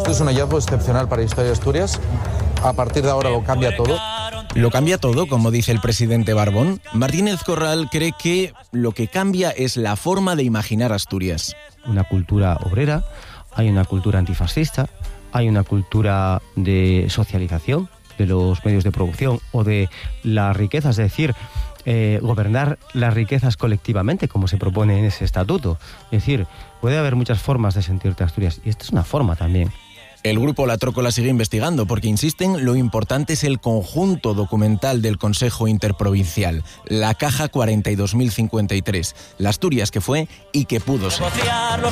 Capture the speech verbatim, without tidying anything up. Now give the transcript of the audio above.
Esto es un hallazgo excepcional para la historia de Asturias. A partir de ahora lo cambia todo. Lo cambia todo, como dice el presidente Barbón. Martínez Corral cree que lo que cambia es la forma de imaginar Asturias. Una cultura obrera, hay una cultura antifascista, hay una cultura de socialización de los medios de producción o de las riquezas, es decir, eh, gobernar las riquezas colectivamente, como se propone en ese estatuto. Es decir, puede haber muchas formas de sentirte Asturias, y esta es una forma también. El grupo La Trócola sigue investigando porque, insisten, lo importante es el conjunto documental del Consejo Interprovincial, la caja cuarenta y dos mil cincuenta y tres, la Asturias que fue y que pudo ser.